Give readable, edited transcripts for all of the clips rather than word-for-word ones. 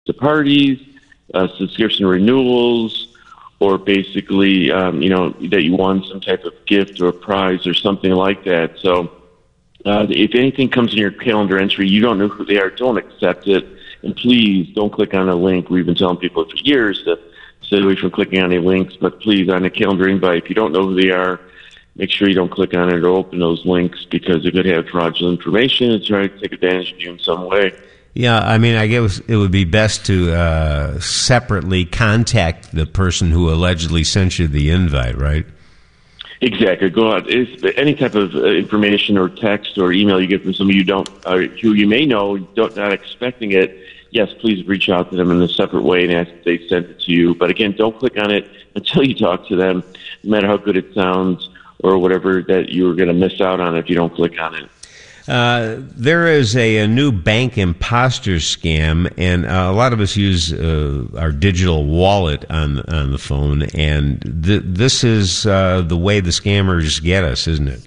to parties, subscription renewals, or basically, that you won some type of gift or a prize or something like that. So if anything comes in your calendar entry, you don't know who they are, don't accept it. And please don't click on a link. We've been telling people for years to stay away from clicking on any links, but please, on a calendar invite, if you don't know who they are, make sure you don't click on it or open those links, because they could have fraudulent information and try to take advantage of you in some way. Yeah, I mean, I guess it would be best to separately contact the person who allegedly sent you the invite, right? Exactly. Go out. Any type of information or text or email you get from somebody who you may know, not expecting it, yes, please reach out to them in a separate way and ask if they sent it to you. But again, don't click on it until you talk to them, no matter how good it sounds or whatever, that you're going to miss out on if you don't click on it. There is a new bank imposter scam, and a lot of us use our digital wallet on the phone, and this is the way the scammers get us, isn't it?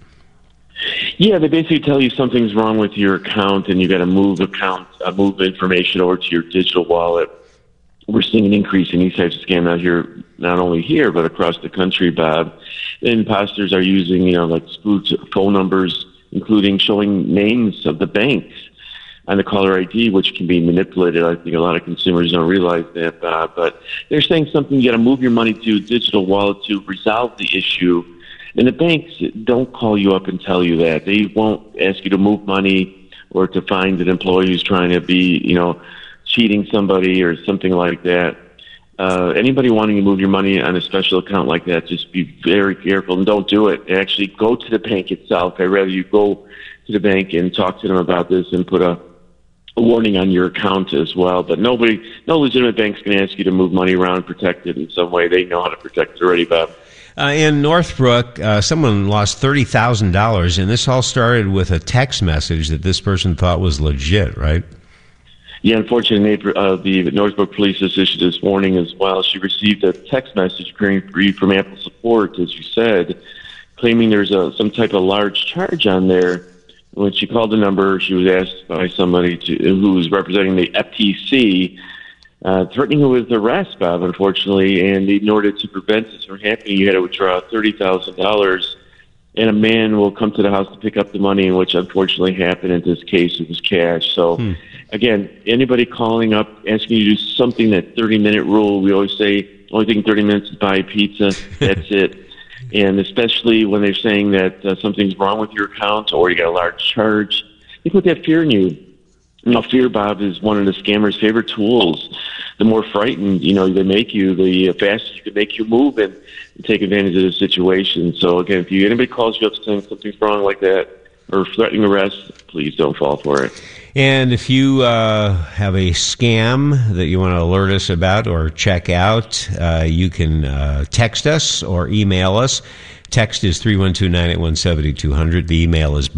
Yeah, they basically tell you something's wrong with your account, and you got to move information over to your digital wallet. We're seeing an increase in these types of scams out here, not only here but across the country, Bob. The imposters are using, like spoofed phone numbers, including showing names of the banks on the caller ID, which can be manipulated. I think a lot of consumers don't realize that, but they're saying something you got to move your money to a digital wallet to resolve the issue. And the banks don't call you up and tell you that. They won't ask you to move money or to find an employee who's trying to be, cheating somebody or something like that. Anybody wanting to move your money on a special account like that, just be very careful and don't do it. Actually, go to the bank itself. I'd rather you go to the bank and talk to them about this and put a warning on your account as well. But no legitimate bank's going to ask you to move money around and protect it in some way. They know how to protect it already, Bob. In Northbrook, someone lost $30,000, and this all started with a text message that this person thought was legit, right? Yeah, unfortunately, the Northbrook Police has issued this warning as well. She received a text message appearing for you from Apple Support, as you said, claiming there's some type of large charge on there. When she called the number, she was asked by somebody who was representing the FTC, threatening her with arrest, Bob, unfortunately, and in order to prevent this from happening, you had to withdraw $30,000, and a man will come to the house to pick up the money, which unfortunately happened in this case. It was cash. So, again, anybody calling up, asking you to do something, that 30-minute rule, we always say, only taking 30 minutes to buy pizza, that's it. And especially when they're saying that something's wrong with your account or you got a large charge, they put that fear in you. Fear, Bob, is one of the scammers' favorite tools. The more frightened, they make you, the faster you can make you move and take advantage of the situation. So, again, if anybody calls you up saying something's wrong like that or threatening arrest, please don't fall for it. And if you have a scam that you want to alert us about or check out, you can text us or email us. Text is 312-981-7200. The email is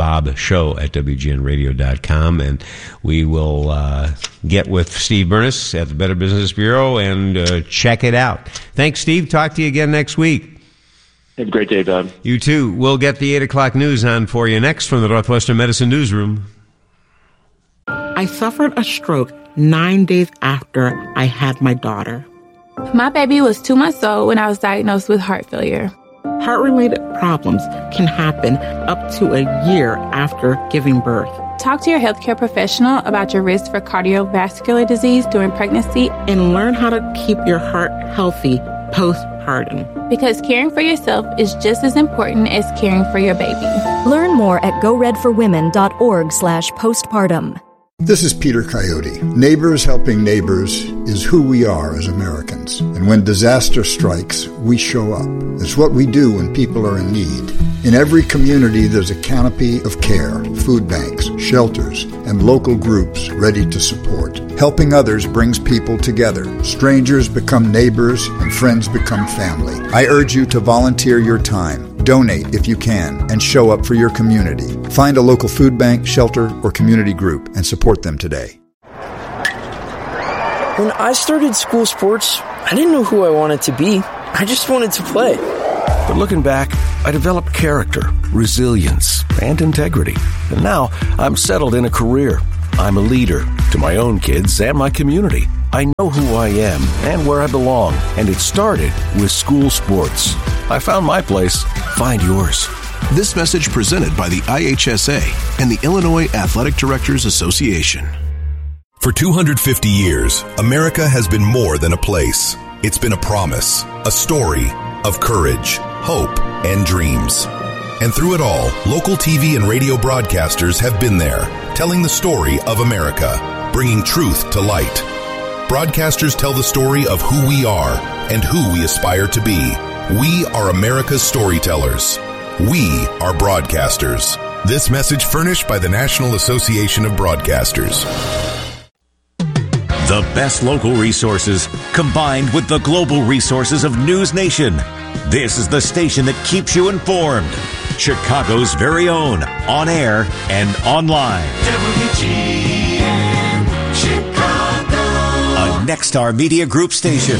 bobshow@wgnradio.com. And we will get with Steve Burness at the Better Business Bureau and check it out. Thanks, Steve. Talk to you again next week. Have a great day, Bob. You too. We'll get the 8 o'clock news on for you next from the Northwestern Medicine Newsroom. I suffered a stroke 9 days after I had my daughter. My baby was 2 months old when I was diagnosed with heart failure. Heart-related problems can happen up to a year after giving birth. Talk to your healthcare professional about your risk for cardiovascular disease during pregnancy and learn how to keep your heart healthy postpartum. Because caring for yourself is just as important as caring for your baby. Learn more at goredforwomen.org/postpartum. This is Peter Coyote. Neighbors helping neighbors is who we are as Americans. And when disaster strikes, we show up. It's what we do when people are in need. In every community, there's a canopy of care, food banks, shelters, and local groups ready to support. Helping others brings people together. Strangers become neighbors, and friends become family. I urge you to volunteer your time. Donate if you can, and show up for your community. Find a local food bank, shelter, or community group and support them today. When I started school sports, I didn't know who I wanted to be. I just wanted to play. But looking back, I developed character, resilience, and integrity. And now I'm settled in a career. I'm a leader to my own kids and my community. I know who I am and where I belong, and it started with school sports. I found my place. Find yours. This message presented by the IHSA and the Illinois Athletic Directors Association. For 250 years, America has been more than a place. It's been a promise, a story of courage, hope, and dreams. And through it all, local TV and radio broadcasters have been there, telling the story of America, bringing truth to light. Broadcasters tell the story of who we are and who we aspire to be. We are America's storytellers. We are broadcasters. This message furnished by the National Association of Broadcasters. The best local resources combined with the global resources of News Nation. This is the station that keeps you informed. Chicago's very own, on air and online. WGN Chicago. A Nexstar Media Group station.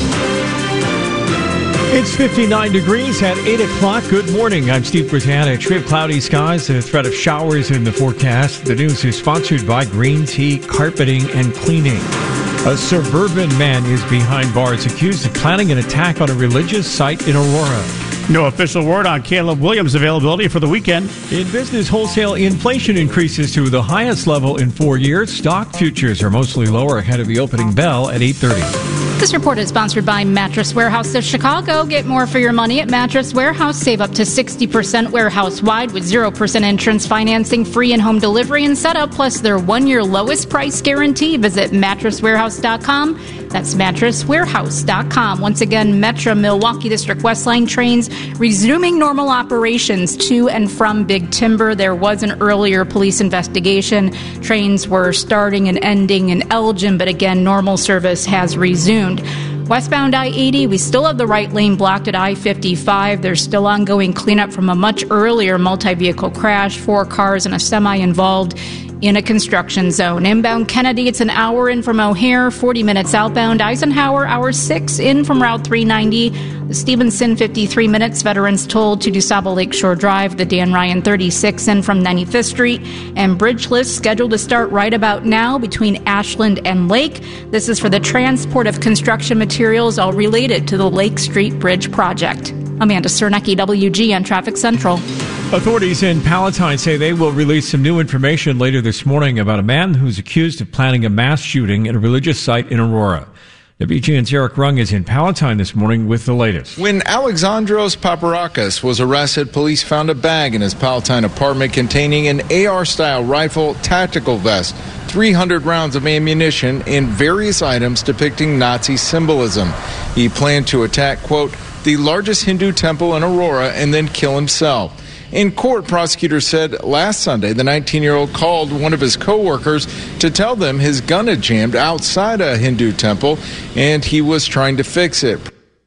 It's 59 degrees at 8 o'clock. Good morning. I'm Steve Britannic. We have cloudy skies, a threat of showers in the forecast. The news is sponsored by Green Tea Carpeting and Cleaning. A suburban man is behind bars accused of planning an attack on a religious site in Aurora. No official word on Caleb Williams' availability for the weekend. In business, wholesale inflation increases to the highest level in 4 years. Stock futures are mostly lower ahead of the opening bell at 8:30. This report is sponsored by Mattress Warehouse of Chicago. Get more for your money at Mattress Warehouse. Save up to 60% warehouse-wide with 0% insurance financing, free and-home delivery and setup, plus their 1-year lowest price guarantee. Visit mattresswarehouse.com. That's mattresswarehouse.com. Once again, Metro Milwaukee District West Line trains resuming normal operations to and from Big Timber. There was an earlier police investigation. Trains were starting and ending in Elgin, but again, normal service has resumed. Westbound I-80, we still have the right lane blocked at I-55. There's still ongoing cleanup from a much earlier multi-vehicle crash. 4 cars and a semi involved in a construction zone. Inbound Kennedy, it's an hour in from O'Hare, 40 minutes outbound. Eisenhower, hour 6 in from Route 390. The Stevenson, 53 minutes. Veterans Toll to DuSable Lakeshore Drive. The Dan Ryan, 36 in from 95th Street. And bridge list scheduled to start right about now between Ashland and Lake. This is for the transport of construction materials, all related to the Lake Street Bridge project. Amanda Cernecki, WGN Traffic Central. Authorities in Palatine say they will release some new information later this morning about a man who's accused of planning a mass shooting at a religious site in Aurora. WGN's Eric Rung is in Palatine this morning with the latest. When Alexandros Paparakis was arrested, police found a bag in his Palatine apartment containing an AR-style rifle, tactical vest, 300 rounds of ammunition, and various items depicting Nazi symbolism. He planned to attack, quote, the largest Hindu temple in Aurora and then kill himself. In court, prosecutors said last Sunday the 19-year-old called one of his co-workers to tell them his gun had jammed outside a Hindu temple and he was trying to fix it.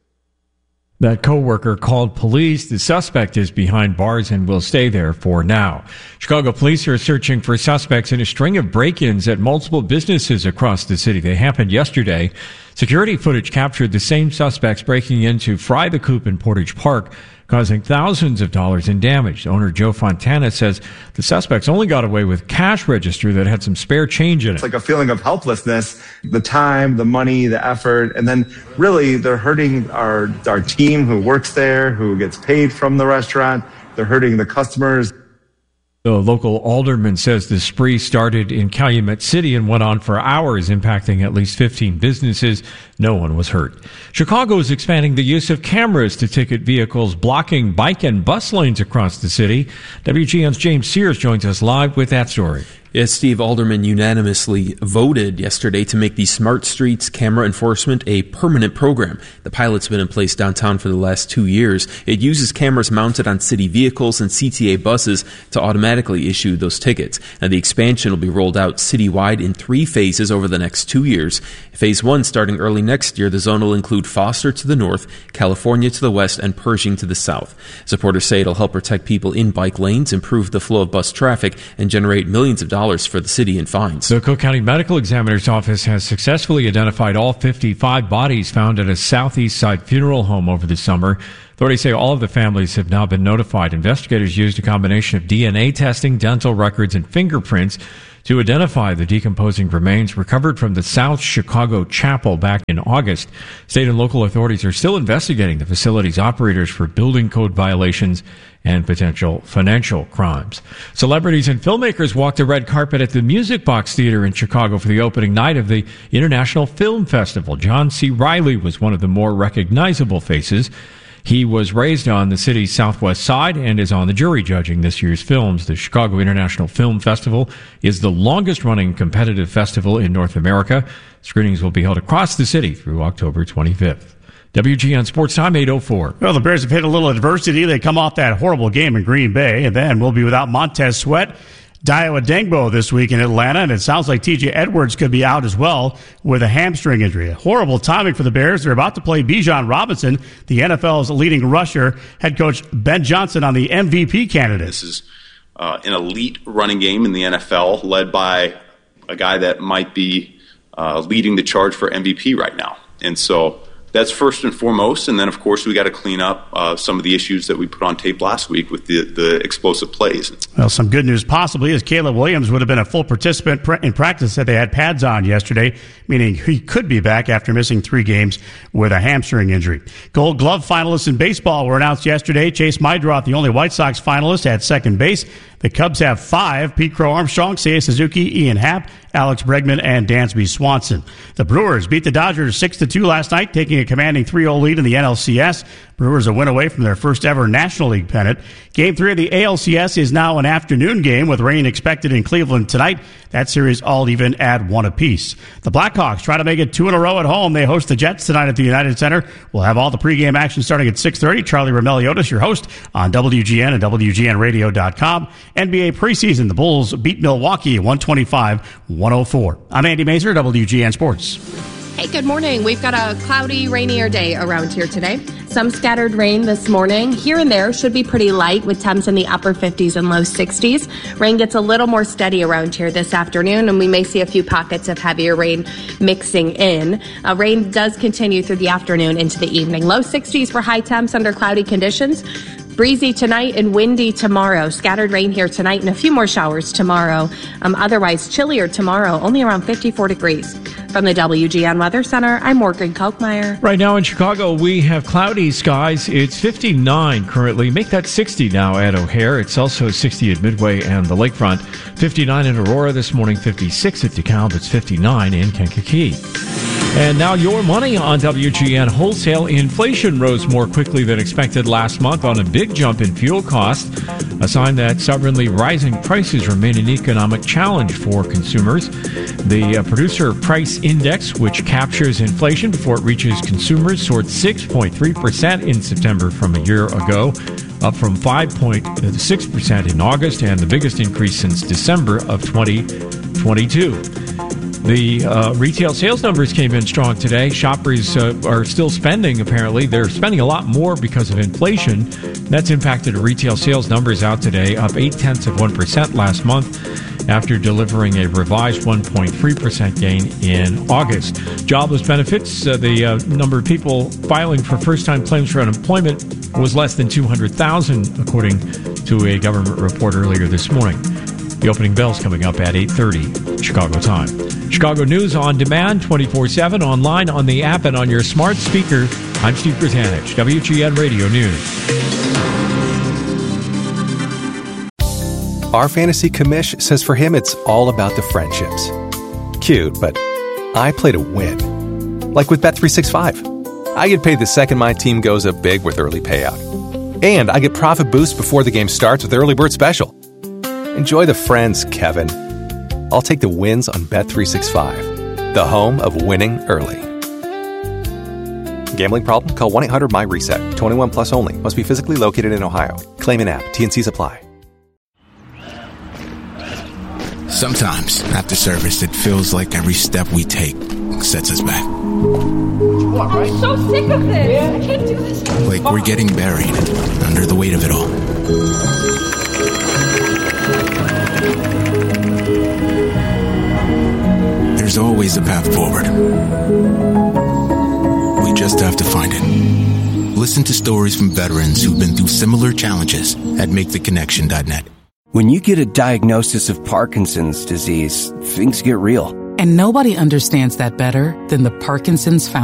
That co-worker called police. The suspect is behind bars and will stay there for now. Chicago police are searching for suspects in a string of break-ins at multiple businesses across the city. They happened yesterday. Security footage captured the same suspects breaking into Fry the Coop in Portage Park, causing thousands of dollars in damage. Owner Joe Fontana says the suspects only got away with cash register that had some spare change in it. It's like a feeling of helplessness, the time, the money, the effort, and then really they're hurting our team who works there, who gets paid from the restaurant. They're hurting the customers. The local alderman says the spree started in Calumet City and went on for hours, impacting at least 15 businesses. No one was hurt. Chicago is expanding the use of cameras to ticket vehicles blocking bike and bus lanes across the city. WGN's James Sears joins us live with that story. Yes, Steve, aldermen unanimously voted yesterday to make the Smart Streets camera enforcement a permanent program. The pilot's been in place downtown for the last 2 years. It uses cameras mounted on city vehicles and CTA buses to automatically issue those tickets. And the expansion will be rolled out citywide in 3 phases over the next 2 years. Phase 1 starting early next year, the zone will include Foster to the north, California to the west, and Pershing to the south. Supporters say it'll help protect people in bike lanes, improve the flow of bus traffic, and generate millions of dollars for the city in fines. The Cook County Medical Examiner's Office has successfully identified all 55 bodies found at a Southeast Side funeral home over the summer. Authorities say all of the families have now been notified. Investigators used a combination of DNA testing, dental records, and fingerprints to identify the decomposing remains recovered from the South Chicago Chapel back in August. State and local authorities are still investigating the facility's operators for building code violations and potential financial crimes. Celebrities and filmmakers walked the red carpet at the Music Box Theater in Chicago for the opening night of the International Film Festival. John C. Reilly was one of the more recognizable faces. He was raised on the city's southwest side and is on the jury judging this year's films. The Chicago International Film Festival is the longest-running competitive festival in North America. Screenings will be held across the city through October 25th. WGN Sports Time, 8:04. Well, the Bears have hit a little adversity. They come off that horrible game in Green Bay, and then we'll be without Montez Sweat, Dayo Adengbo this week in Atlanta, and it sounds like T.J. Edwards could be out as well with a hamstring injury. Horrible timing for the Bears. They're about to play Bijan Robinson, the NFL's leading rusher. Head coach Ben Johnson on the MVP candidate. This is an elite running game in the NFL, led by a guy that might be leading the charge for MVP right now. And so that's first and foremost, and then, of course, we got to clean up some of the issues that we put on tape last week with the explosive plays. Well, some good news possibly is Caleb Williams would have been a full participant in practice that they had pads on yesterday, meaning he could be back after missing 3 games with a hamstring injury. Gold Glove finalists in baseball were announced yesterday. Chase Meidroth, the only White Sox finalist, at second base. The Cubs have 5: Pete Crow Armstrong, Seiya Suzuki, Ian Happ, Alex Bregman, and Dansby Swanson. The Brewers beat the Dodgers 6-2 last night, taking a commanding 3-0 lead in the NLCS. Brewers a win away from their first ever National League pennant. Game 3 of the ALCS is now an afternoon game with rain expected in Cleveland tonight. That series all even at 1 apiece. The Blackhawks try to make it 2 in a row at home. They host the Jets tonight at the United Center. We'll have all the pregame action starting at 6:30. Charlie Romeliotis, your host on WGN and WGNradio.com. NBA preseason, the Bulls beat Milwaukee 125-104. I'm Andy Mazur, WGN Sports. Hey, good morning. We've got a cloudy, rainier day around here today. Some scattered rain this morning. Here and there should be pretty light with temps in the upper 50s and low 60s. Rain gets a little more steady around here this afternoon, and we may see a few pockets of heavier rain mixing in. Rain does continue through the afternoon into the evening. Low 60s for high temps under cloudy conditions. Breezy tonight and windy tomorrow. Scattered rain here tonight and a few more showers tomorrow. Otherwise, chillier tomorrow, only around 54 degrees. From the WGN Weather Center, I'm Morgan Kochmeyer. Right now in Chicago, we have cloudy skies. It's 59 currently. Make that 60 now at O'Hare. It's also 60 at Midway and the Lakefront. 59 in Aurora this morning, 56 at DeKalb. It's 59 in Kankakee. And now your money on WGN. Wholesale inflation rose more quickly than expected last month on a big jump in fuel costs, a sign that stubbornly rising prices remain an economic challenge for consumers. The Producer Price Index, which captures inflation before it reaches consumers, soared 6.3% in September from a year ago, up from 5.6% in August, and the biggest increase since December of 2022. The retail sales numbers came in strong today. Shoppers are still spending, apparently. They're spending a lot more because of inflation. That's impacted retail sales numbers out today, up 0.8% last month after delivering a revised 1.3% gain in August. Jobless benefits, the number of people filing for first-time claims for unemployment was less than 200,000, according to a government report earlier this morning. The opening bell's coming up at 8:30 Chicago time. Chicago News on demand, 24/7, online, on the app, and on your smart speaker. I'm Steve Brzanich, WGN Radio News. Our fantasy commish says for him it's all about the friendships. Cute, but I play to win. Like with Bet365. I get paid the second my team goes up big with early payout. And I get profit boost before the game starts with Early Bird Special. Enjoy the friends, Kevin. I'll take the wins on Bet365, the home of winning early. Gambling problem? Call 1-800-MY-RESET. 21 plus only. Must be physically located in Ohio. Claim an app. T&Cs apply. Sometimes, after service, it feels like every step we take sets us back. I'm so sick of this. I can't do this. Like we're getting buried under the weight of it all. There's always a path forward. We just have to find it. Listen to stories from veterans who've been through similar challenges at MakeTheConnection.net. When you get a diagnosis of Parkinson's disease, things get real. And nobody understands that better than the Parkinson's Foundation.